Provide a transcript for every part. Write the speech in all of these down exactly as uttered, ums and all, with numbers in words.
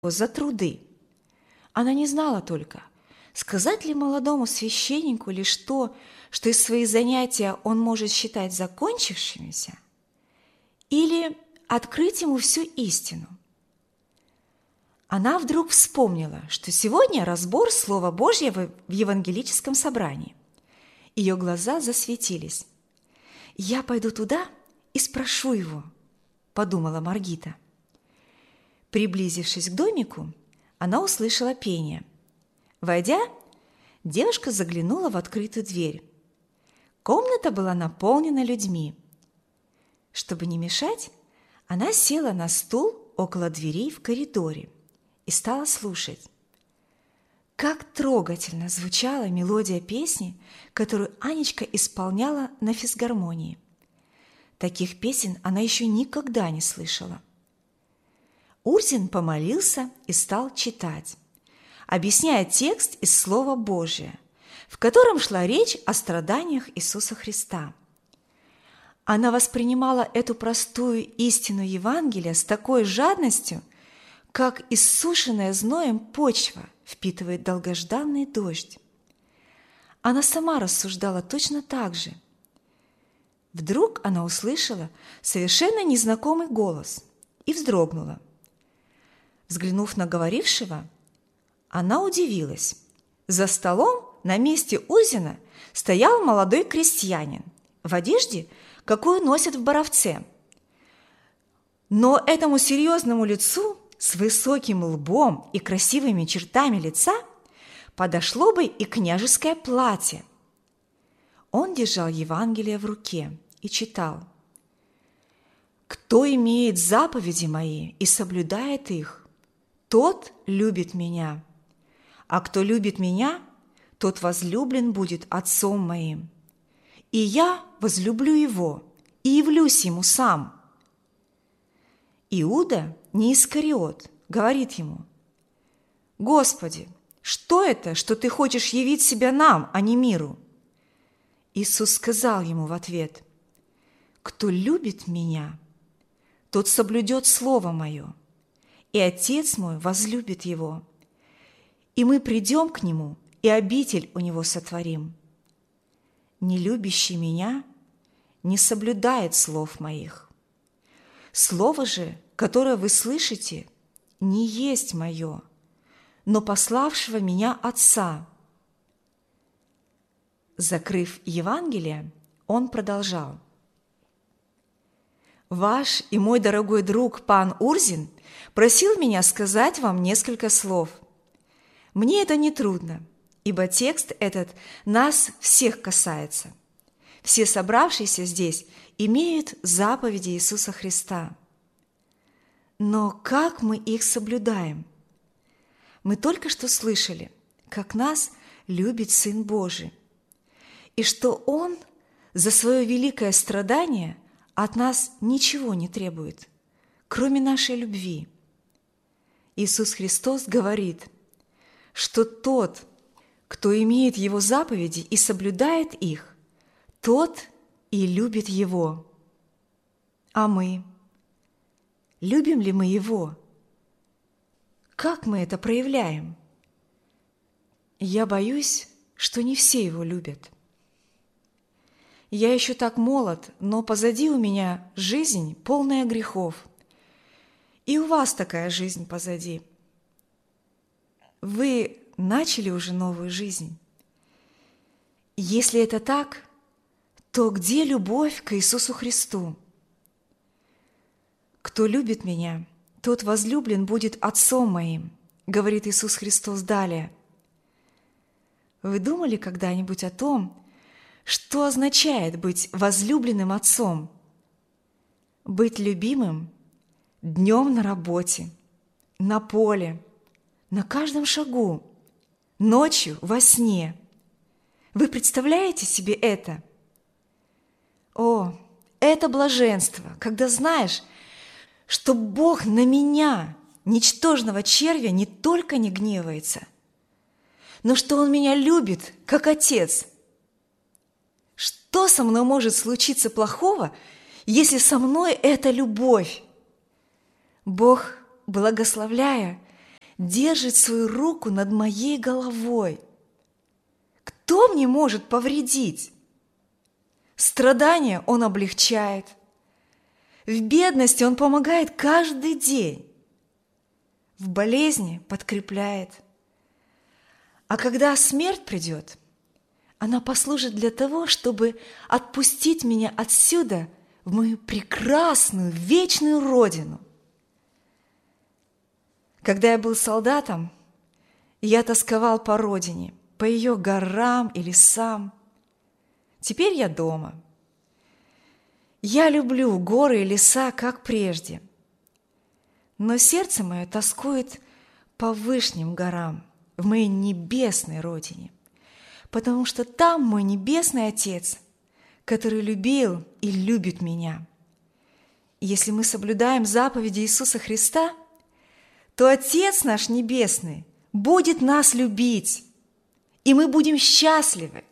за труды. Она не знала только, сказать ли молодому священнику лишь то, что из своих занятий он может считать закончившимися, или открыть ему всю истину. Она вдруг вспомнила, что сегодня разбор Слова Божьего в евангелическом собрании. Ее глаза засветились. «Я пойду туда и спрошу его», – подумала Маргита. Приблизившись к домику, она услышала пение. Войдя, девушка заглянула в открытую дверь. Комната была наполнена людьми. Чтобы не мешать, она села на стул около дверей в коридоре и стала слушать. Как трогательно звучала мелодия песни, которую Анечка исполняла на физгармонии. Таких песен она еще никогда не слышала. Урзин помолился и стал читать, объясняя текст из Слова Божия, в котором шла речь о страданиях Иисуса Христа. Она воспринимала эту простую истину Евангелия с такой жадностью, как иссушенная зноем почва впитывает долгожданный дождь. Она сама рассуждала точно так же. Вдруг она услышала совершенно незнакомый голос и вздрогнула. Взглянув на говорившего, она удивилась. За столом на месте Урзина стоял молодой крестьянин в одежде, какую носят в Боровце. Но этому серьезному лицу с высоким лбом и красивыми чертами лица подошло бы и княжеское платье. Он держал Евангелие в руке и читал: «Кто имеет заповеди мои и соблюдает их, тот любит меня, а кто любит меня, тот возлюблен будет Отцом моим, и я возлюблю его и явлюсь ему сам». Иуда, не Искариот, говорит ему: «Господи, что это, что ты хочешь явить себя нам, а не миру?» Иисус сказал ему в ответ: «Кто любит меня, тот соблюдет слово мое, и Отец мой возлюбит его, и мы придем к нему, и обитель у него сотворим. Не любящий меня не соблюдает слов моих. Слово же, которое вы слышите, не есть мое, но пославшего меня Отца». Закрыв Евангелие, он продолжал: «Ваш и мой дорогой друг пан Урзин просил меня сказать вам несколько слов. Мне это не трудно, ибо текст этот нас всех касается. Все собравшиеся здесь имеют заповеди Иисуса Христа. Но как мы их соблюдаем? Мы только что слышали, как нас любит Сын Божий, и что Он за свое великое страдание от нас ничего не требует, кроме нашей любви. Иисус Христос говорит, что тот, кто имеет Его заповеди и соблюдает их, тот и любит Его. А мы? Любим ли мы Его? Как мы это проявляем? Я боюсь, что не все Его любят. Я еще так молод, но позади у меня жизнь, полная грехов. И у вас такая жизнь позади. Вы начали уже новую жизнь. Если это так, то где любовь к Иисусу Христу? «Кто любит меня, тот возлюблен будет Отцом моим», говорит Иисус Христос далее. Вы думали когда-нибудь о том, что означает быть возлюбленным Отцом? Быть любимым днем на работе, на поле, на каждом шагу, ночью во сне. Вы представляете себе это? О, это блаженство, когда знаешь, что Бог на меня, ничтожного червя, не только не гневается, но что Он меня любит, как Отец. Что со мной может случиться плохого, если со мной эта любовь? Бог, благословляя, держит свою руку над моей головой. Кто мне может повредить? Страдания Он облегчает. В бедности Он помогает каждый день. В болезни подкрепляет. А когда смерть придет, она послужит для того, чтобы отпустить меня отсюда в мою прекрасную, вечную родину. Когда я был солдатом, я тосковал по родине, по ее горам и лесам. Теперь я дома. Я люблю горы и леса, как прежде. Но сердце мое тоскует по вышним горам, в моей небесной родине, потому что там мой небесный Отец, который любил и любит меня. И если мы соблюдаем заповеди Иисуса Христа, то Отец наш Небесный будет нас любить, и мы будем счастливы.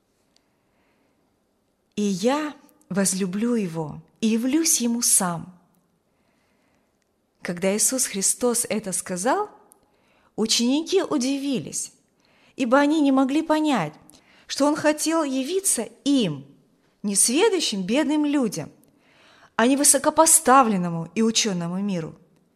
И я возлюблю Его и явлюсь Ему сам. Когда Иисус Христос это сказал, ученики удивились, ибо они не могли понять, что Он хотел явиться им, несведущим бедным людям, а не высокопоставленному и ученому миру.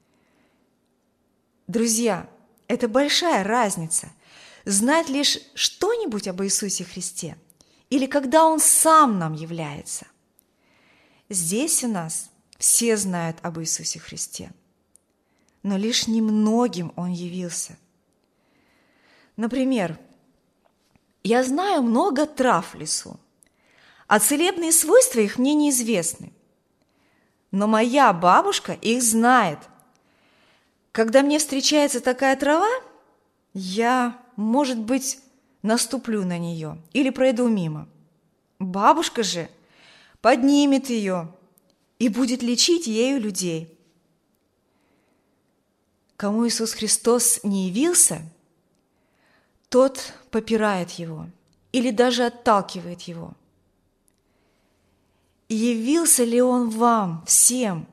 Друзья, это большая разница – знать лишь что-нибудь об Иисусе Христе или когда Он сам нам является. Здесь у нас все знают об Иисусе Христе, но лишь немногим Он явился. Например, я знаю много трав в лесу, а целебные свойства их мне неизвестны. Но моя бабушка их знает. Когда мне встречается такая трава, я, может быть, наступлю на нее или пройду мимо. Бабушка же поднимет ее и будет лечить ею людей. Кому Иисус Христос не явился, тот попирает Его или даже отталкивает Его. Явился ли Он вам всем?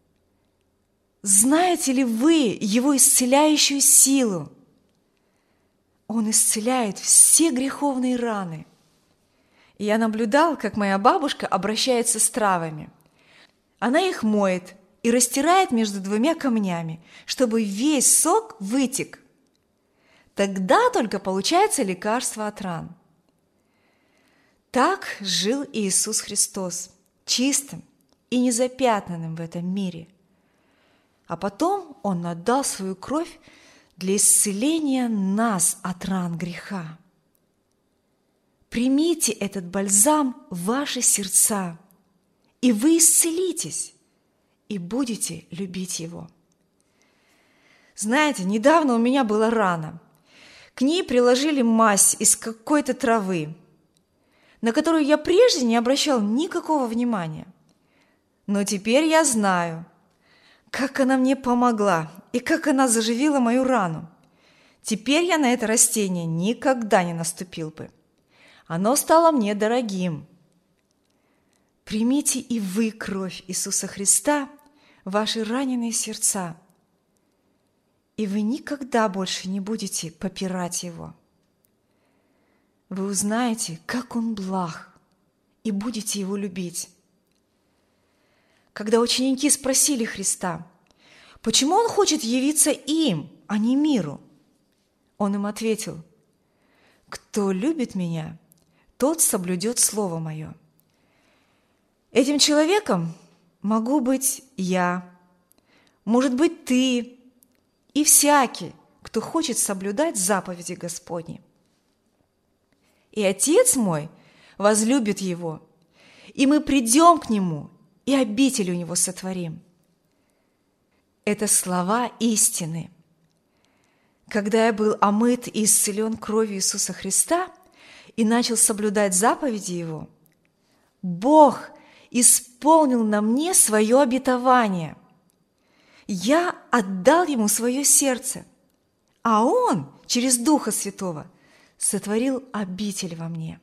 Знаете ли вы Его исцеляющую силу? Он исцеляет все греховные раны. И я наблюдал, как моя бабушка обращается с травами. Она их моет и растирает между двумя камнями, чтобы весь сок вытек. Тогда только получается лекарство от ран. Так жил Иисус Христос, чистым и незапятнанным в этом мире. А потом Он отдал свою кровь для исцеления нас от ран греха. Примите этот бальзам в ваши сердца, и вы исцелитесь, и будете любить Его. Знаете, недавно у меня была рана. К ней приложили мазь из какой-то травы, на которую я прежде не обращал никакого внимания. Но теперь я знаю, как она мне помогла и как она заживила мою рану. Теперь я на это растение никогда не наступил бы. Оно стало мне дорогим. Примите и вы кровь Иисуса Христа в ваши раненые сердца, и вы никогда больше не будете попирать Его. Вы узнаете, как Он благ, и будете Его любить. Когда ученики спросили Христа, почему Он хочет явиться им, а не миру, Он им ответил: «Кто любит Меня, тот соблюдет Слово Мое». Этим человеком могу быть я, может быть ты и всякий, кто хочет соблюдать заповеди Господни. И Отец мой возлюбит его, и мы придем к Нему и обитель у Него сотворим. Это слова истины. Когда я был омыт и исцелен кровью Иисуса Христа и начал соблюдать заповеди Его, Бог исполнил на мне свое обетование. Я отдал Ему свое сердце, а Он через Духа Святого сотворил обитель во мне.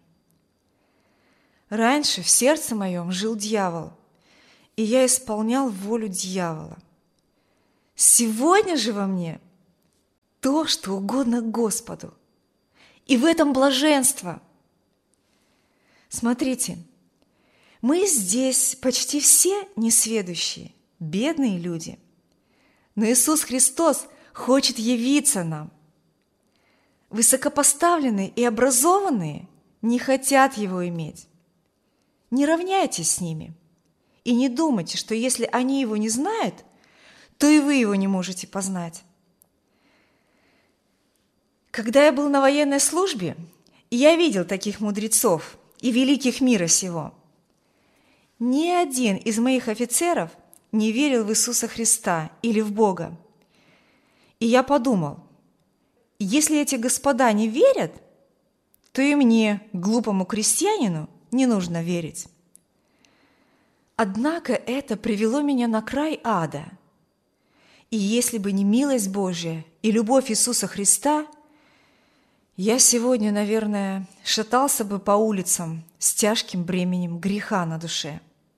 Раньше в сердце моем жил дьявол, и я исполнял волю дьявола. Сегодня же во мне то, что угодно Господу. И в этом блаженство. Смотрите, мы здесь почти все несведущие, бедные люди. Но Иисус Христос хочет явиться нам. Высокопоставленные и образованные не хотят Его иметь. Не равняйтесь с ними и не думайте, что если они Его не знают, то и вы Его не можете познать. Когда я был на военной службе, я видел таких мудрецов и великих мира сего. Ни один из моих офицеров не верил в Иисуса Христа или в Бога. И я подумал, если эти господа не верят, то и мне, глупому крестьянину, не нужно верить. Однако это привело меня на край ада. И если бы не милость Божья и любовь Иисуса Христа, я сегодня, наверное, шатался бы по улицам с тяжким бременем греха на душе.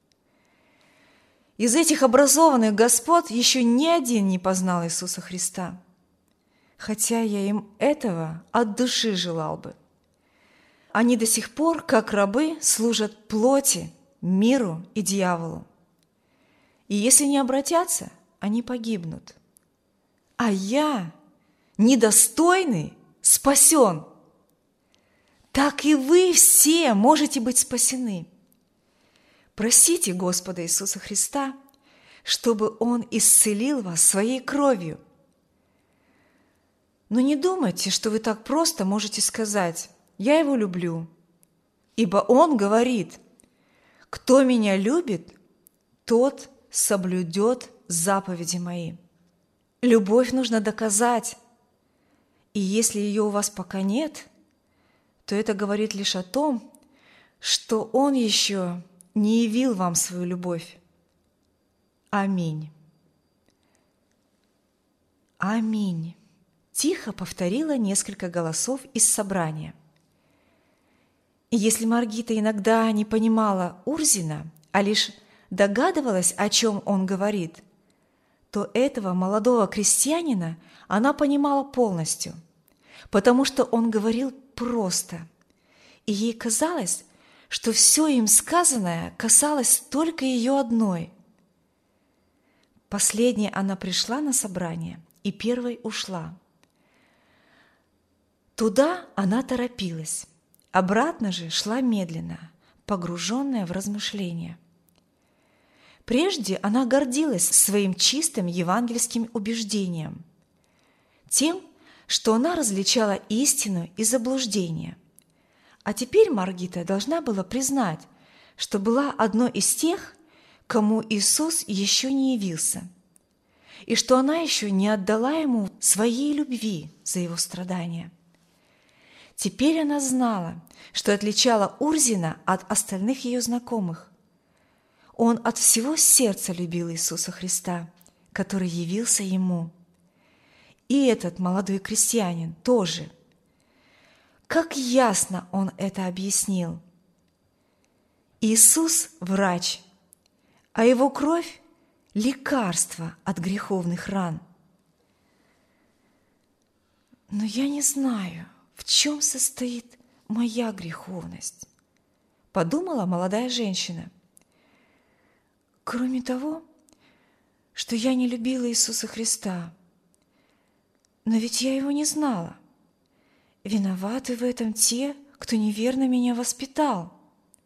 Из этих образованных господ еще ни один не познал Иисуса Христа, хотя я им этого от души желал бы. Они до сих пор, как рабы, служат плоти, миру и дьяволу. И если не обратятся, они погибнут. А я, недостойный, спасен. Так и вы все можете быть спасены. Просите Господа Иисуса Христа, чтобы Он исцелил вас своей кровью. Но не думайте, что вы так просто можете сказать: «Я Его люблю», ибо Он говорит: «Кто Меня любит, тот соблюдет заповеди Мои». Любовь нужно доказать, и если ее у вас пока нет, то это говорит лишь о том, что Он еще не явил вам свою любовь. Аминь. Аминь. Тихо повторила несколько голосов из собрания. И если Маргита иногда не понимала Урзина, а лишь догадывалась, о чем он говорит, то этого молодого крестьянина она понимала полностью, потому что он говорил просто, и ей казалось, что все им сказанное касалось только ее одной. Последней она пришла на собрание и первой ушла. Туда она торопилась, обратно же шла медленно, погруженная в размышления. Прежде она гордилась своим чистым евангельским убеждением, тем, что она различала истину и заблуждение. А теперь Маргита должна была признать, что была одной из тех, кому Иисус еще не явился, и что она еще не отдала Ему своей любви за Его страдания. Теперь она знала, что отличала Урзина от остальных ее знакомых. Он от всего сердца любил Иисуса Христа, который явился ему. И этот молодой крестьянин тоже. Как ясно он это объяснил. Иисус – врач, а Его кровь – лекарство от греховных ран. Но я не знаю, в чем состоит моя греховность, подумала молодая женщина. Кроме того, что я не любила Иисуса Христа, но ведь я Его не знала. Виноваты в этом те, кто неверно меня воспитал.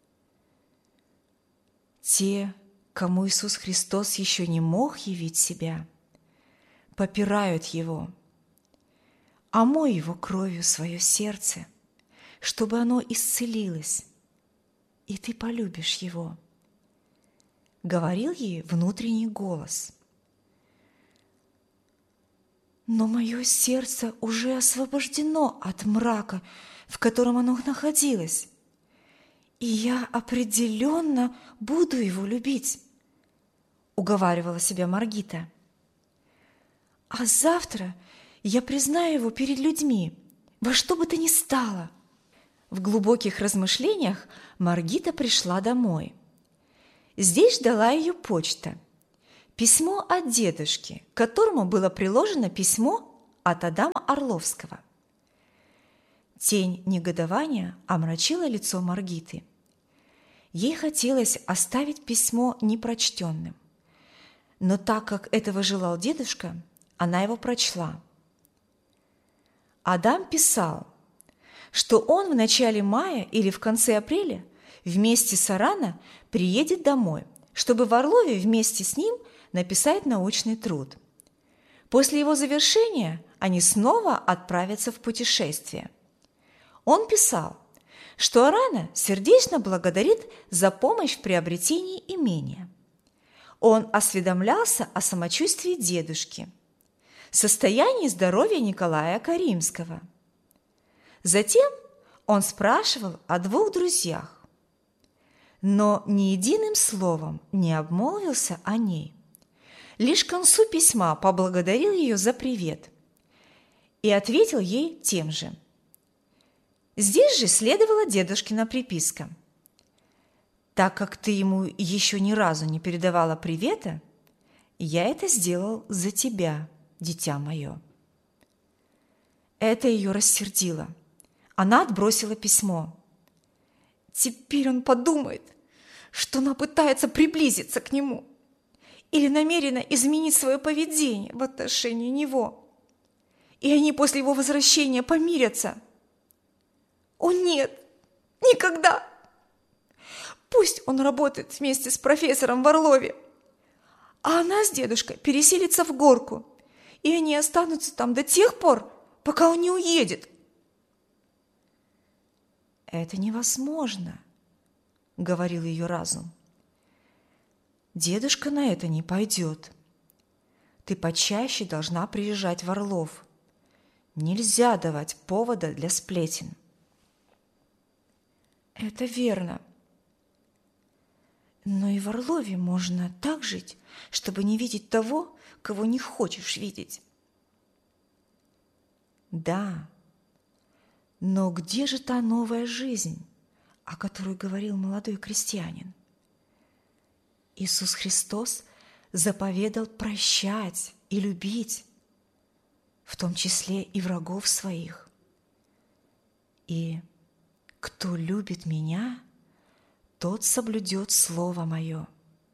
Те, кому Иисус Христос еще не мог явить себя, попирают Его. Омой Его кровью свое сердце, чтобы оно исцелилось, и ты полюбишь Его. Говорил ей внутренний голос. Но мое сердце уже освобождено от мрака, в котором оно находилось, и я определенно буду Его любить, уговаривала себя Маргита. А завтра я признаю Его перед людьми, во что бы то ни стало. В глубоких размышлениях Маргита пришла домой. Здесь ждала ее почта. Письмо от дедушки, к которому было приложено письмо от Адама Орловского. Тень негодования омрачила лицо Маргиты. Ей хотелось оставить письмо непрочтенным, но так как этого желал дедушка, она его прочла. Адам писал, что он в начале мая или в конце апреля вместе с Арано приедет домой, чтобы в Орлове вместе с ним написать научный труд. После его завершения они снова отправятся в путешествие. Он писал, что Арано сердечно благодарит за помощь в приобретении имения. Он осведомлялся о самочувствии дедушки, состоянии здоровья Николая Каримского. Затем он спрашивал о двух друзьях, но ни единым словом не обмолвился о ней. Лишь к концу письма поблагодарил ее за привет и ответил ей тем же. Здесь же следовала дедушкина приписка. «Так как ты ему еще ни разу не передавала привета, я это сделал за тебя, дитя мое». Это ее рассердило. Она отбросила письмо. Теперь он подумает, что она пытается приблизиться к нему или намерена изменить свое поведение в отношении него, и они после его возвращения помирятся. О нет, никогда! Пусть он работает вместе с профессором в Орлове, а она с дедушкой переселится в Горку, и они останутся там до тех пор, пока он не уедет. «Это невозможно», — говорил ее разум. «Дедушка на это не пойдет. Ты почаще должна приезжать в Орлов. Нельзя давать повода для сплетен». «Это верно. Но и в Орлове можно так жить, чтобы не видеть того, кого не хочешь видеть». «Да. Но где же та новая жизнь, о которой говорил молодой крестьянин? Иисус Христос заповедал прощать и любить, в том числе и врагов своих. И кто любит меня, тот соблюдет слово мое».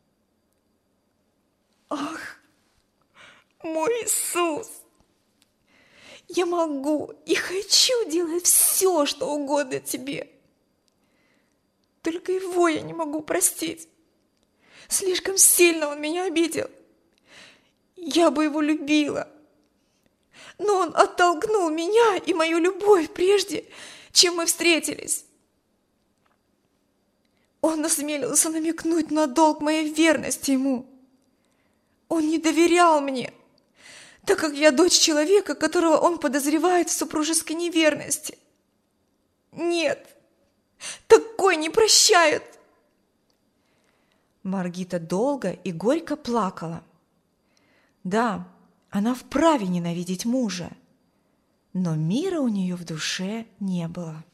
Ах, мой Иисус! Я могу и хочу делать все, что угодно тебе. Только его я не могу простить. Слишком сильно он меня обидел. Я бы его любила. Но он оттолкнул меня и мою любовь прежде, чем мы встретились. Он осмелился намекнуть на долг моей верности ему. Он не доверял мне, так как я дочь человека, которого он подозревает в супружеской неверности. Нет, такой не прощают. Маргита долго и горько плакала. Да, она вправе ненавидеть мужа, но мира у нее в душе не было.